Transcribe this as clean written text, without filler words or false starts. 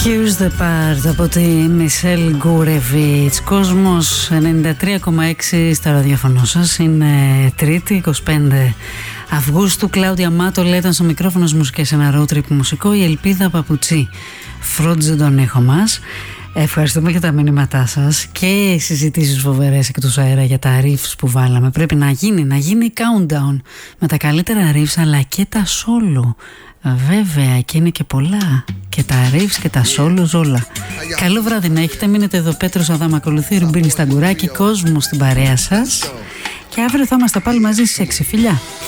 Here's the part από τη Μισελ Γκουρεβίτς. Κόσμος 93,6 στα ραδιοφωνό σας. Είναι Τρίτη, 25 Αυγούστου. Κλάουδια Μάτολα ήταν στο μικρόφωνο μουσικές, ένα road trip μουσικό. Η Ελπίδα Παπουτσί φρόντιζε τον ήχο μας. Ευχαριστούμε για τα μηνύματά σας και συζητήσεις φοβερές εκτός αέρα για τα riffs που βάλαμε. Πρέπει να γίνει countdown με τα καλύτερα riffs αλλά και τα solo. Βέβαια, και είναι και πολλά. Και τα riffs και τα solos όλα. Καλό βράδυ να έχετε. Μείνετε εδώ. Πέτρος Αδάμ ακολουθεί. Ρουμπίνη Σταγκουράκη. Κόσμο στην παρέα σας. Και αύριο θα είμαστε πάλι μαζί στις 6. Φιλιά.